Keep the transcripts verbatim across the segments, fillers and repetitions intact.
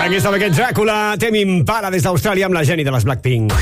Aquí estava aquest Dràcula, Tame Impala des d'Austràlia amb la Jenny de les Blackpink.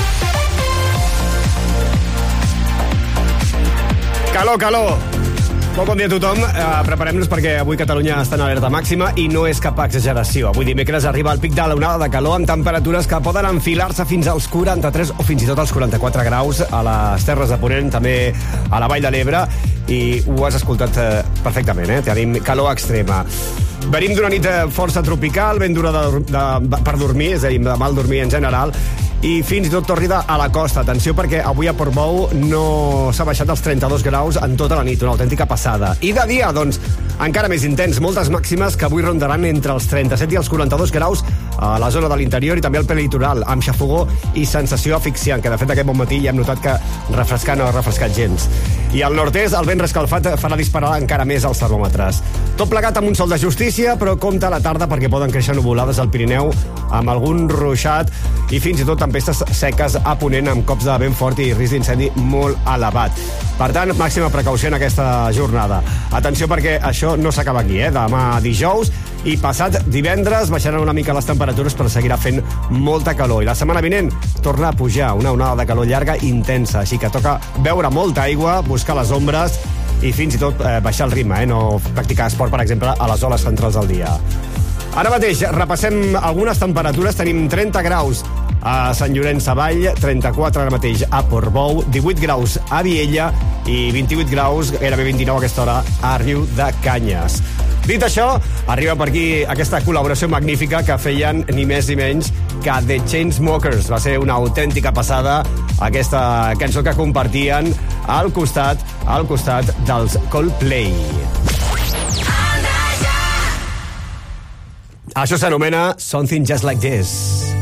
Calor, calor. Molt bon dia a tothom. Uh, Preparem-nos perquè avui Catalunya està en alerta màxima i no és cap exageració. Avui dimecres arriba el pic de l'onada de calor amb temperatures que poden enfilar-se fins als quaranta-tres o fins i tot als quaranta-quatre graus a les Terres de Ponent, també a la Vall de l'Ebre, i ho has escoltat uh, perfectament, eh? Tenim calor extrema. Venim d'una nit força tropical, ben dura de, de, per dormir, és a dir, de mal dormir en general, i fins i tot torrida a la costa. Atenció, perquè avui a Portbou no s'ha baixat dels trenta-dos graus en tota la nit, una autèntica passada. I de dia, doncs, encara més intens, moltes màximes que avui rondaran entre els trenta-set i els quaranta-dos graus a la zona de l'interior i també al prelitoral, amb xafogó i sensació asfixiant, que de fet aquest bon matí ja hem notat que refrescar no ha refrescat gens. I al nord-est, el vent rescalfat farà disparar encara més els termòmetres. Tot plegat amb un sol de justícia, però compta a la tarda perquè poden créixer nuvolades al Pirineu amb algun ruixat i fins i tot tempestes seques a Ponent amb cops de vent fort i risc d'incendi molt elevat. Per tant, màxima precaució en aquesta jornada. Atenció, perquè això no s'acaba aquí, eh? Demà dijous i passat divendres baixaran una mica les temperatures, però seguirà fent molta calor. I la setmana vinent torna a pujar una onada de calor llarga intensa, així que toca beure molta aigua, buscar les ombres i fins i tot eh, baixar el ritme, eh? No practicar esport, per exemple, a les hores centrals del dia. Ara mateix repassem algunes temperatures. Tenim trenta graus a Sant Llorenç Savall, trenta-quatre ara mateix a Portbou, divuit graus a Viella i vint-i-vuit graus, gairebé vint-i-nou a aquesta hora, a Riu de Canyes. Dit això, arriba per aquí aquesta col·laboració magnífica que feien ni més ni menys que The Chainsmokers. Va ser una autèntica passada aquesta cançó que compartien al costat, al costat dels Coldplay. Això s'anomena Something Just Like This.